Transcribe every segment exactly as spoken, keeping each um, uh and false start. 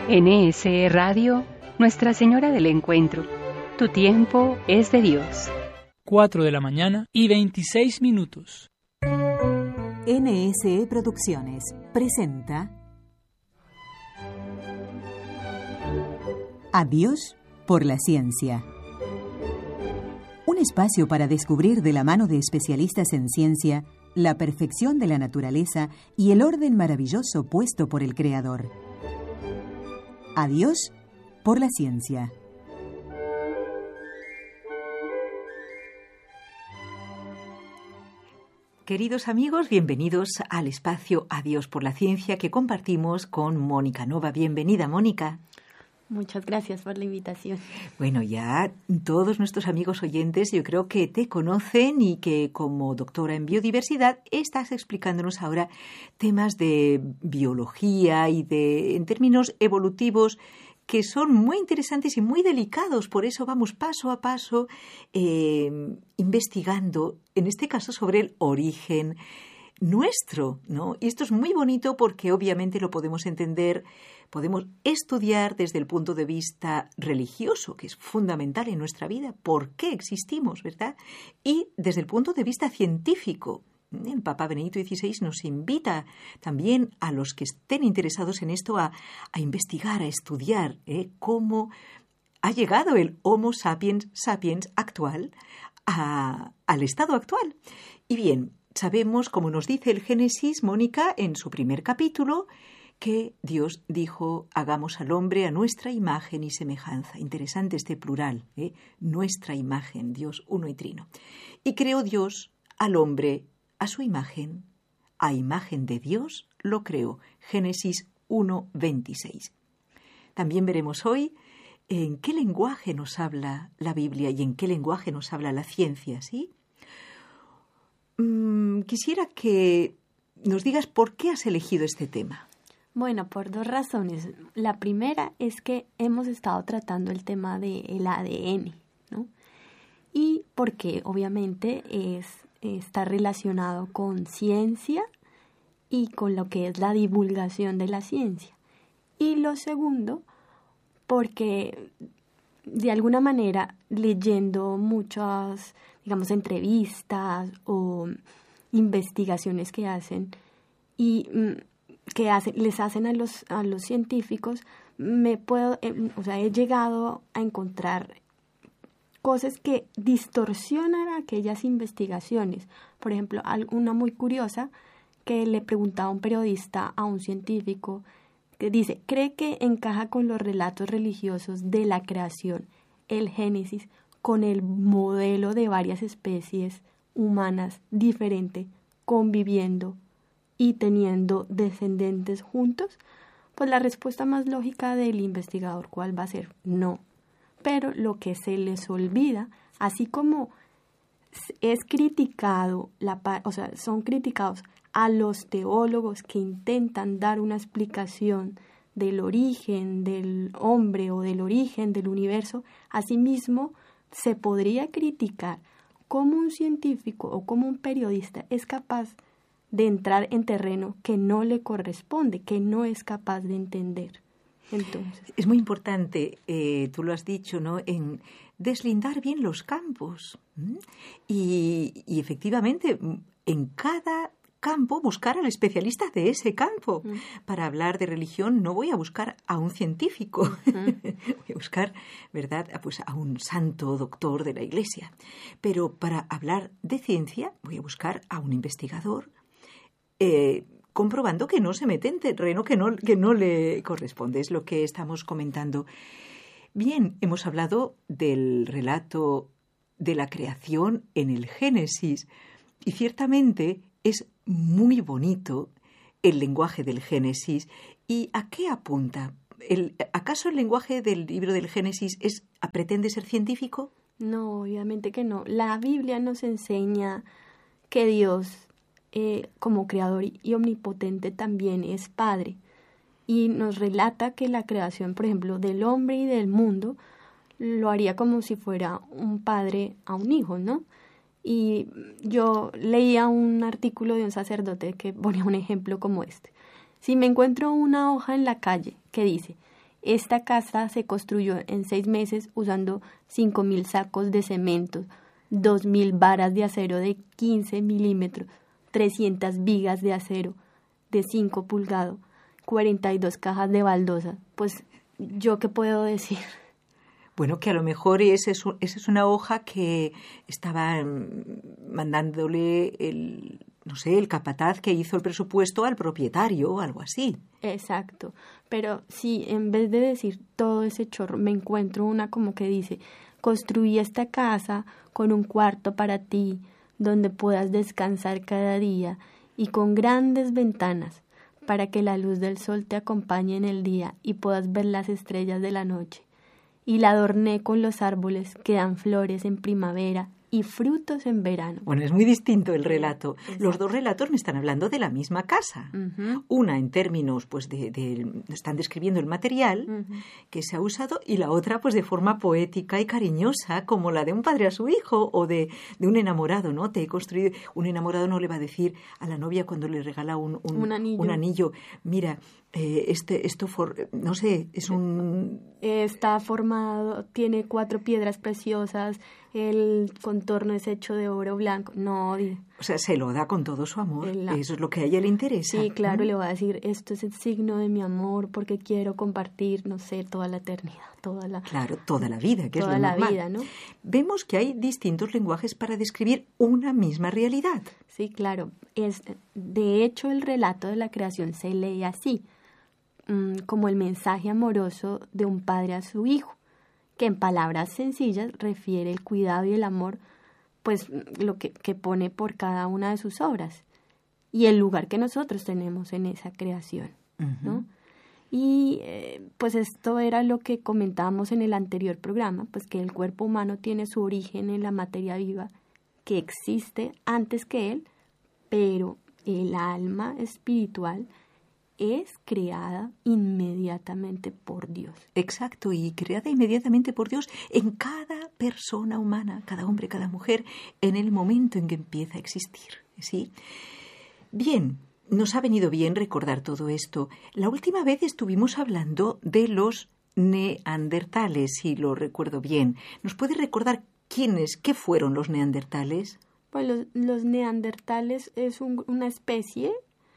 N S E Radio, Nuestra Señora del Encuentro. Tu tiempo es de Dios. cuatro de la mañana y veintiséis minutos. N S E Producciones presenta Adiós por la ciencia. Un espacio para descubrir de la mano de especialistas en ciencia la perfección de la naturaleza y el orden maravilloso puesto por el Creador. Adiós por la ciencia. Queridos amigos, bienvenidos al espacio Adiós por la ciencia que compartimos con Mónica Nova. Bienvenida, Mónica. Muchas gracias por la invitación. Bueno, ya todos nuestros amigos oyentes yo creo que te conocen y que como doctora en biodiversidad estás explicándonos ahora temas de biología y de en términos evolutivos que son muy interesantes y muy delicados. Por eso vamos paso a paso eh, investigando, en este caso, sobre el origen nuestro, ¿no? Y esto es muy bonito porque obviamente lo podemos entender, podemos estudiar desde el punto de vista religioso, que es fundamental en nuestra vida, por qué existimos, ¿verdad? Y desde el punto de vista científico. El Papa Benedicto dieciséis nos invita también a los que estén interesados en esto a, a investigar, a estudiar ¿eh? cómo ha llegado el Homo sapiens sapiens actual a, al estado actual. Y bien, sabemos, como nos dice el Génesis, Mónica, en su primer capítulo, que Dios dijo, hagamos al hombre a nuestra imagen y semejanza. Interesante este plural, ¿eh? Nuestra imagen, Dios uno y trino. Y creó Dios al hombre a su imagen, a imagen de Dios lo creó. Génesis uno, veintiséis. También veremos hoy en qué lenguaje nos habla la Biblia y en qué lenguaje nos habla la ciencia, ¿sí? Mm, quisiera que nos digas por qué has elegido este tema. Bueno, por dos razones. La primera es que hemos estado tratando el tema del A D N, ¿no? Y porque obviamente es, está relacionado con ciencia y con lo que es la divulgación de la ciencia. Y lo segundo, porque de alguna manera leyendo muchas, digamos, entrevistas o investigaciones que hacen y que hacen, les hacen a los a los científicos, me puedo, eh, o sea, he llegado a encontrar cosas que distorsionan aquellas investigaciones. Por ejemplo, una muy curiosa que le preguntaba un periodista a un científico que dice, ¿cree que encaja con los relatos religiosos de la creación, el Génesis, con el modelo de varias especies humanas diferentes conviviendo y teniendo descendientes juntos? Pues la respuesta más lógica del investigador, ¿cuál va a ser? No. Pero lo que se les olvida, así como es criticado, la, o sea, son criticados a los teólogos que intentan dar una explicación del origen del hombre o del origen del universo, asimismo se podría criticar cómo un científico o cómo un periodista es capaz de entrar en terreno que no le corresponde, que no es capaz de entender. Entonces, es muy importante, eh, tú lo has dicho, ¿no?, en deslindar bien los campos. ¿Mm? Y, y efectivamente, en cada campo buscar al especialista de ese campo. Uh-huh. Para hablar de religión no voy a buscar a un científico, uh-huh. voy a buscar, ¿verdad?, pues a un santo doctor de la Iglesia. Pero para hablar de ciencia voy a buscar a un investigador, eh, comprobando que no se mete en terreno que no, que no le corresponde. Es lo que estamos comentando. Bien, hemos hablado del relato de la creación en el Génesis y ciertamente es muy bonito el lenguaje del Génesis. ¿Y a qué apunta? El, ¿Acaso el lenguaje del libro del Génesis es, pretende ser científico? No, obviamente que no. La Biblia nos enseña que Dios, eh, como creador y omnipotente, también es Padre. Y nos relata que la creación, por ejemplo, del hombre y del mundo, lo haría como si fuera un padre a un hijo, ¿no? Y yo leía un artículo de un sacerdote que ponía un ejemplo como este. Si me encuentro una hoja en la calle que dice, Esta casa se construyó en seis meses usando cinco mil sacos de cemento, dos mil varas de acero de quince milímetros, trescientas vigas de acero de cinco pulgadas, cuarenta y dos cajas de baldosa. Pues, ¿yo qué puedo decir? Bueno, que a lo mejor esa es, esa es una hoja que estaba mandándole el, no sé, el capataz que hizo el presupuesto al propietario o algo así. Exacto. Pero si en vez de decir todo ese chorro, me encuentro una como que dice, construí esta casa con un cuarto para ti, donde puedas descansar cada día y con grandes ventanas para que la luz del sol te acompañe en el día y puedas ver las estrellas de la noche. Y la adorné con los árboles que dan flores en primavera y frutos en verano. Bueno, es muy distinto el relato. Exacto. Los dos relatos me están hablando de la misma casa. Uh-huh. Una en términos, pues, de, de están describiendo el material uh-huh. que se ha usado, y la otra, pues, de forma poética y cariñosa, como la de un padre a su hijo o de, de un enamorado, ¿no? Te he construido. Un enamorado no le va a decir a la novia cuando le regala un, un, un anillo. un anillo, mira, eh, este, esto, for, no sé, es un... Está formado, tiene cuatro piedras preciosas, el contorno es hecho de oro blanco. No, o sea, se lo da con todo su amor. La... Eso es lo que a ella le interesa. Sí, claro, ¿Mm? le va a decir, esto es el signo de mi amor porque quiero compartir, no sé, toda la eternidad, toda la... Claro, toda la vida, que toda es lo la normal. vida, ¿no? Vemos que hay distintos lenguajes para describir una misma realidad. Sí, claro. Es, de hecho, el relato de la creación se lee así, como el mensaje amoroso de un padre a su hijo, que en palabras sencillas refiere el cuidado y el amor, pues lo que, que pone por cada una de sus obras y el lugar que nosotros tenemos en esa creación, uh-huh. ¿no? Y eh, pues esto era lo que comentábamos en el anterior programa, pues que el cuerpo humano tiene su origen en la materia viva que existe antes que él, pero el alma espiritual es creada inmediatamente por Dios. Exacto, y creada inmediatamente por Dios en cada persona humana, cada hombre, cada mujer, en el momento en que empieza a existir, ¿sí? Bien, nos ha venido bien recordar todo esto. La última vez estuvimos hablando de los neandertales, si lo recuerdo bien. ¿Nos puede recordar quiénes, qué fueron los neandertales? Pues los, los neandertales es un, una especie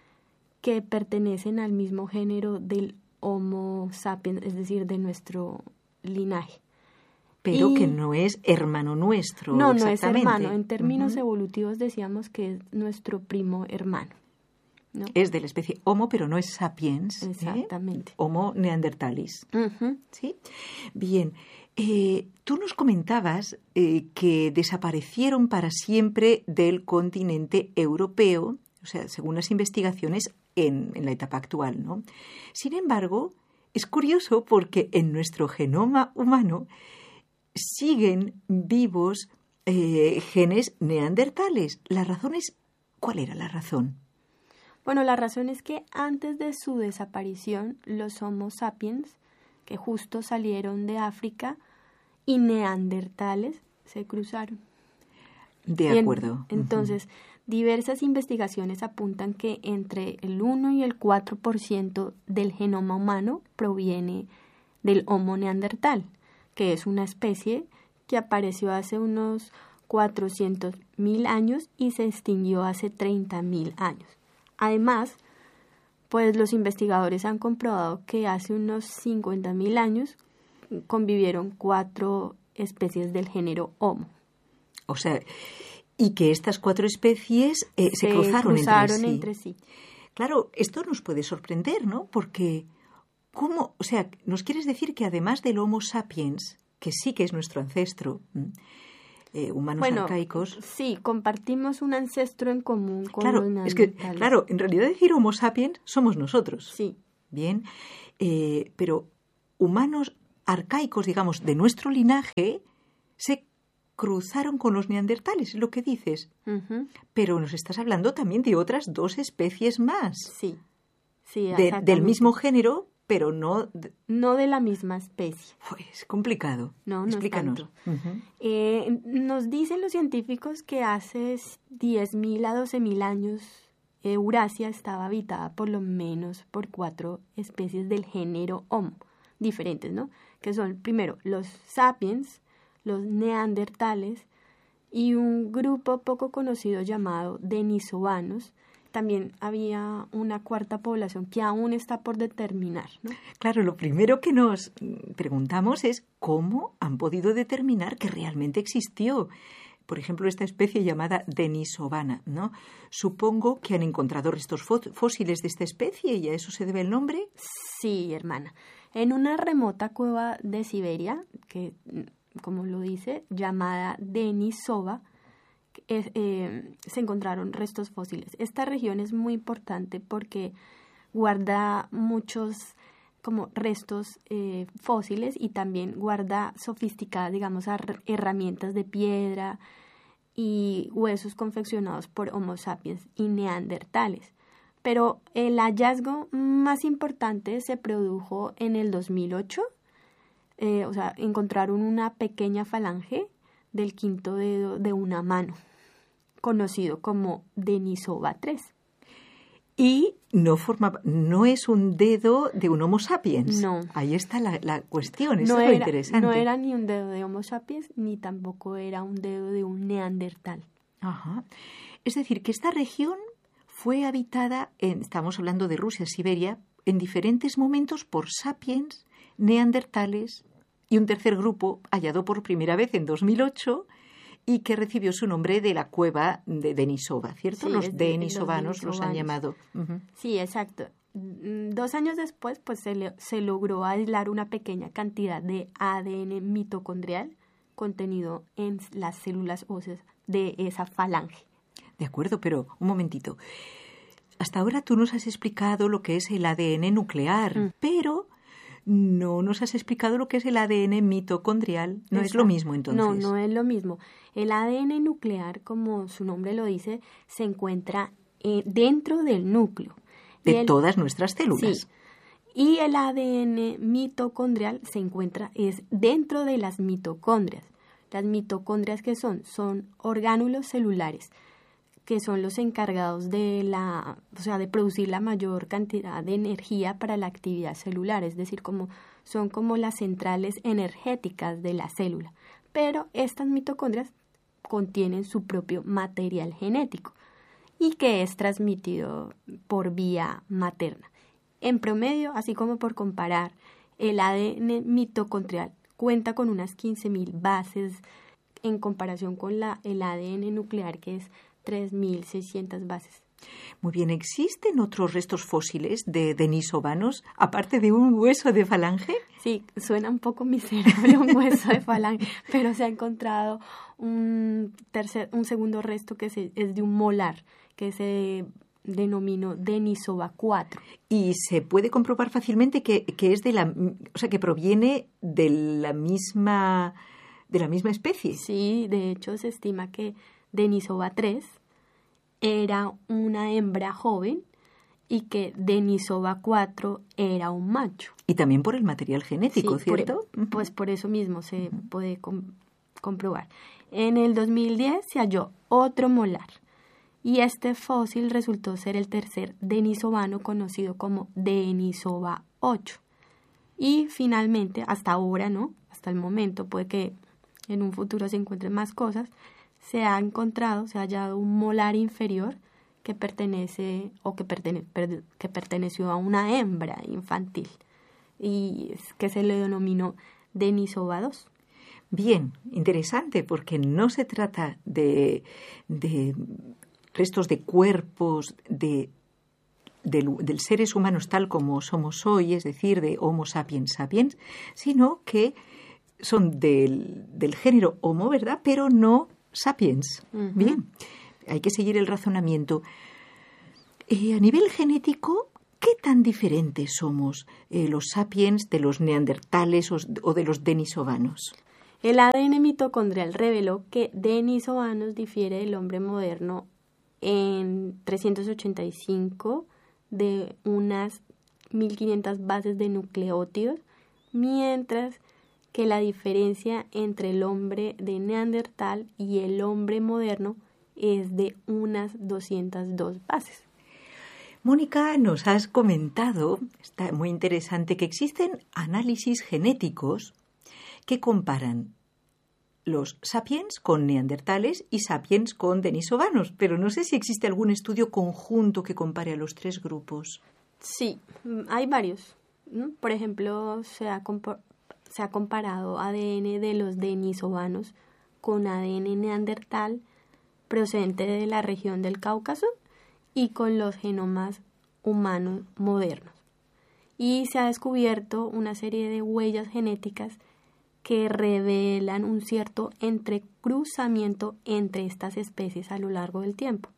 que pertenecen al mismo género del Homo sapiens, es decir, de nuestro linaje. Pero y, que no es hermano nuestro. No, no es hermano. En términos uh-huh. evolutivos decíamos que es nuestro primo hermano, ¿no? Es de la especie Homo, pero no es sapiens. Exactamente. ¿eh? Homo neandertalis. Uh-huh. ¿Sí? Bien. Eh, tú nos comentabas eh, que desaparecieron para siempre del continente europeo, o sea, según las investigaciones, en, en la etapa actual, ¿no? Sin embargo, es curioso porque en nuestro genoma humano siguen vivos eh, genes neandertales. ¿La razón es, cuál era la razón? Bueno, la razón es que antes de su desaparición, los Homo sapiens, que justo salieron de África, y neandertales se cruzaron. De acuerdo. En, entonces, uh-huh. diversas investigaciones apuntan que entre el uno y el cuatro por ciento del genoma humano proviene del Homo neandertal, que es una especie que apareció hace unos cuatrocientos mil años y se extinguió hace treinta mil años. Además, pues los investigadores han comprobado que hace unos cincuenta mil años convivieron cuatro especies del género Homo. O sea, y que estas cuatro especies eh, se, se cruzaron, cruzaron entre, sí. entre sí. Claro, esto nos puede sorprender, ¿no? Porque, ¿cómo? O sea, ¿nos quieres decir que además del Homo sapiens, que sí que es nuestro ancestro, eh, humanos bueno, arcaicos... Sí, compartimos un ancestro en común con claro, los es que, neandertales. claro, en realidad decir Homo sapiens somos nosotros. Sí. Bien, eh, pero humanos arcaicos, digamos, de nuestro linaje, se cruzaron con los neandertales, es lo que dices. Uh-huh. Pero nos estás hablando también de otras dos especies más. Sí, sí, de, del mismo género, pero no... De... No de la misma especie. Pues complicado. No, no Explícanos. es tanto. Uh-huh. Eh, nos dicen los científicos que hace diez mil a doce mil años Eurasia estaba habitada por lo menos por cuatro especies del género Homo, diferentes, ¿no? Que son, primero, los sapiens, los neandertales y un grupo poco conocido llamado denisovanos. También había una cuarta población que aún está por determinar, ¿no? Claro, lo primero que nos preguntamos es cómo han podido determinar que realmente existió, por ejemplo, esta especie llamada denisovana, ¿no? Supongo que han encontrado restos fósiles de esta especie y a eso se debe el nombre. Sí, hermana. En una remota cueva de Siberia, que, como lo dice, llamada Denisova, Eh, eh, se encontraron restos fósiles. Esta región es muy importante porque guarda muchos como restos eh, fósiles y también guarda sofisticadas, digamos, herramientas de piedra y huesos confeccionados por Homo sapiens y neandertales. Pero el hallazgo más importante se produjo en el dos mil ocho, eh, o sea, encontraron una pequeña falange del quinto dedo de una mano, conocido como Denisova tres. Y no forma, no es un dedo de un Homo sapiens. No. Ahí está la, la cuestión, eso no es lo era, interesante. No era ni un dedo de Homo sapiens, ni tampoco era un dedo de un neandertal. Ajá. Es decir, que esta región fue habitada, en, estamos hablando de Rusia, Siberia, en diferentes momentos por sapiens, neandertales y un tercer grupo hallado por primera vez en dos mil ocho y que recibió su nombre de la cueva de Denisova, ¿cierto? Sí, los de, denisovanos los, los han llamado. Uh-huh. Sí, exacto. Dos años después, pues se, le, se logró aislar una pequeña cantidad de A D N mitocondrial contenido en las células óseas de esa falange. De acuerdo, pero un momentito. Hasta ahora tú nos has explicado lo que es el A D N nuclear, mm. pero no nos has explicado lo que es el A D N mitocondrial. No Exacto. Es lo mismo, entonces. No, no es lo mismo. El A D N nuclear, como su nombre lo dice, se encuentra eh, dentro del núcleo. De el, todas nuestras células. Sí. Y el A D N mitocondrial se encuentra es dentro de las mitocondrias. Las mitocondrias, ¿qué son? Son orgánulos celulares que son los encargados de la, o sea, de producir la mayor cantidad de energía para la actividad celular, es decir, como son como las centrales energéticas de la célula. Pero estas mitocondrias contienen su propio material genético y que es transmitido por vía materna. En promedio, así como por comparar, el A D N mitocondrial cuenta con unas quince mil bases en comparación con la, el A D N nuclear, que es tres mil seiscientas bases. Muy bien, ¿existen otros restos fósiles de denisovanos, aparte de un hueso de falange? Sí, suena un poco miserable un hueso de falange, pero se ha encontrado un, tercer, un segundo resto que se, es de un molar, que se denominó Denisova cuatro. Y se puede comprobar fácilmente que, que es de la, o sea, que proviene de la misma, de la misma especie. Sí, de hecho se estima que Denisova tres era una hembra joven y que Denisova cuatro era un macho. Y también por el material genético, sí, ¿cierto? Por, pues por eso mismo se uh-huh. puede com- comprobar. En el dos mil diez se halló otro molar y este fósil resultó ser el tercer denisovano conocido como Denisova ocho. Y finalmente, hasta ahora, ¿no? Hasta el momento, puede que en un futuro se encuentren más cosas, se ha encontrado, se ha hallado un molar inferior que pertenece o que, pertene, per, que perteneció a una hembra infantil y que se le denominó Denisova dos. Bien, interesante, porque no se trata de, de restos de cuerpos de, de, de seres humanos tal como somos hoy, es decir, de Homo sapiens sapiens, sino que son del, del género Homo, ¿verdad?, pero no sapiens. Uh-huh. Bien, hay que seguir el razonamiento. Eh, a nivel genético, ¿qué tan diferentes somos eh, los sapiens de los neandertales o, o de los denisovanos? El A D N mitocondrial reveló que denisovanos difiere del hombre moderno en trescientos ochenta y cinco de unas mil quinientas bases de nucleótidos, mientras que la diferencia entre el hombre de Neandertal y el hombre moderno es de unas doscientas dos bases. Mónica, nos has comentado, está muy interesante, que existen análisis genéticos que comparan los sapiens con neandertales y sapiens con denisovanos, pero no sé si existe algún estudio conjunto que compare a los tres grupos. Sí, hay varios, ¿no? Por ejemplo, se ha, compa- se ha comparado A D N de los denisovanos con A D N neandertal procedente de la región del Cáucaso y con los genomas humanos modernos. Y se ha descubierto una serie de huellas genéticas que revelan un cierto entrecruzamiento entre estas especies a lo largo del tiempo.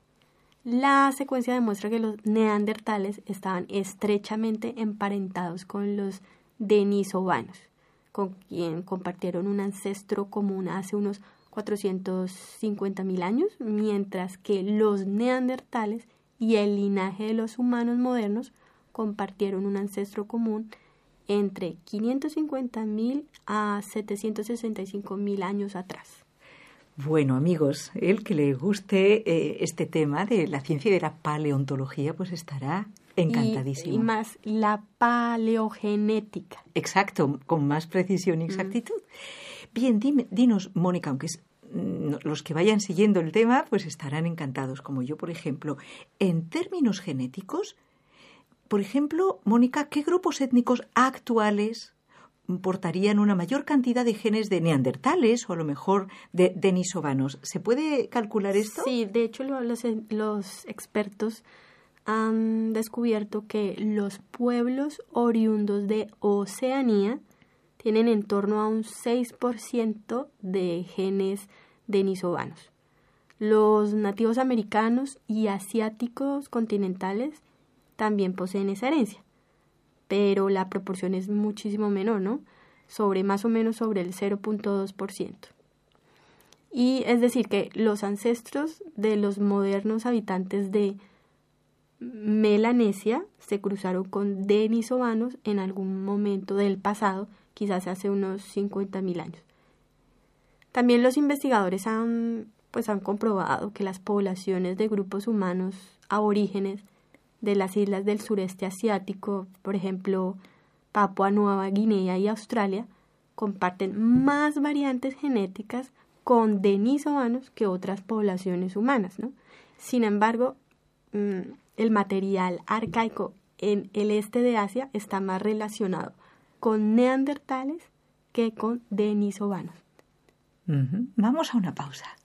La secuencia demuestra que los neandertales estaban estrechamente emparentados con los denisovanos, con quien compartieron un ancestro común hace unos cuatrocientos cincuenta mil años, mientras que los neandertales y el linaje de los humanos modernos compartieron un ancestro común entre quinientos cincuenta mil a setecientos sesenta y cinco mil años atrás. Bueno, amigos, el que le guste eh, este tema de la ciencia y de la paleontología, pues estará encantadísimo. Y, y más la paleogenética. Exacto, con más precisión y exactitud. Mm. Bien, dime, dinos, Mónica, aunque es, los que vayan siguiendo el tema, pues estarán encantados, como yo, por ejemplo. En términos genéticos, por ejemplo, Mónica, ¿qué grupos étnicos actuales portarían una mayor cantidad de genes de neandertales o a lo mejor de denisovanos? ¿Se puede calcular esto? Sí, de hecho los, los expertos han descubierto que los pueblos oriundos de Oceanía tienen en torno a un seis por ciento de genes denisovanos. Los nativos americanos y asiáticos continentales también poseen esa herencia, pero la proporción es muchísimo menor, ¿no? Sobre más o menos sobre el cero punto dos por ciento. Y es decir que los ancestros de los modernos habitantes de Melanesia se cruzaron con denisovanos en algún momento del pasado, quizás hace unos cincuenta mil años. También los investigadores han, pues, han comprobado que las poblaciones de grupos humanos aborígenes de las islas del sureste asiático, por ejemplo, Papua Nueva Guinea y Australia, comparten más variantes genéticas con denisovanos que otras poblaciones humanas, ¿no? Sin embargo, el material arcaico en el este de Asia está más relacionado con neandertales que con denisovanos. Uh-huh. Vamos a una pausa.